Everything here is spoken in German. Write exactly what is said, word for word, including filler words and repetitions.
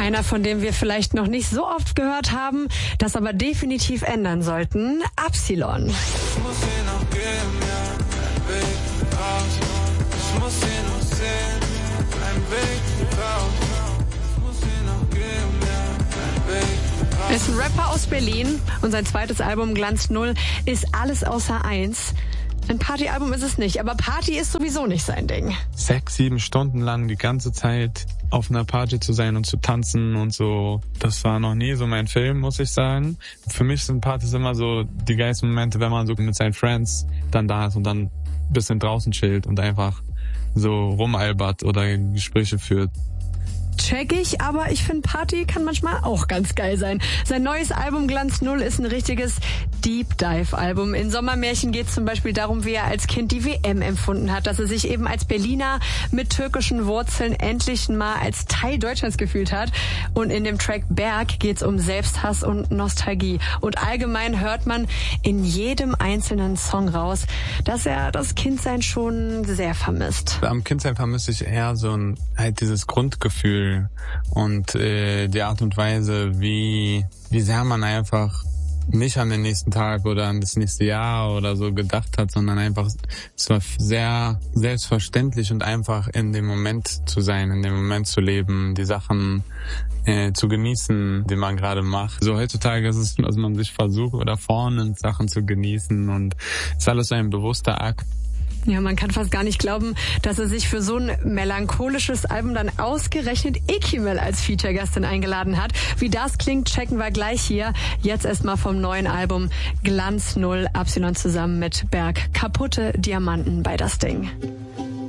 Einer, von dem wir vielleicht noch nicht so oft gehört haben, das aber definitiv ändern sollten, Absilon. Ich muss hier noch gehen, ja, ein Weg raus. Ich muss hier noch sehen, ein Weg raus. Ich muss hier noch gehen, ja, ein Weg raus. Ist ein Rapper aus Berlin und sein zweites Album Glanz Null ist alles außer eins. Ein Partyalbum ist es nicht, aber Party ist sowieso nicht sein Ding. Sechs, sieben Stunden lang die ganze Zeit auf einer Party zu sein und zu tanzen und so, das war noch nie so mein Film, muss ich sagen. Für mich sind Partys immer so die geilsten Momente, wenn man so mit seinen Friends dann da ist und dann ein bisschen draußen chillt und einfach so rumalbert oder Gespräche führt. Check ich, aber ich finde, Party kann manchmal auch ganz geil sein. Sein neues Album Glanz Null ist ein richtiges Deep Dive Album. In Sommermärchen geht es zum Beispiel darum, wie er als Kind die W M empfunden hat, dass er sich eben als Berliner mit türkischen Wurzeln endlich mal als Teil Deutschlands gefühlt hat. Und in dem Track Berg geht es um Selbsthass und Nostalgie. Und allgemein hört man in jedem einzelnen Song raus, dass er das Kindsein schon sehr vermisst. Am Kindsein vermisse ich eher so ein, halt dieses Grundgefühl und äh, die Art und Weise, wie wie sehr man einfach nicht an den nächsten Tag oder an das nächste Jahr oder so gedacht hat, sondern einfach, es war sehr selbstverständlich und einfach in dem Moment zu sein, in dem Moment zu leben, die Sachen äh, zu genießen, die man gerade macht. So heutzutage ist es, dass man sich versucht oder vornimmt, Sachen zu genießen und es ist alles so ein bewusster Akt. Ja, man kann fast gar nicht glauben, dass er sich für so ein melancholisches Album dann ausgerechnet Ekimel als Feature-Gastin eingeladen hat. Wie das klingt, checken wir gleich hier. Jetzt erstmal vom neuen Album Glanz Null, Absilon zusammen mit Berg. Kaputte Diamanten bei das Ding.